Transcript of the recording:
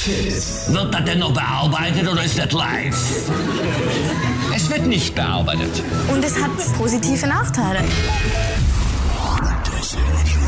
Wird das denn noch bearbeitet oder ist das live? Es wird nicht bearbeitet. Und es hat positive Nachteile. Das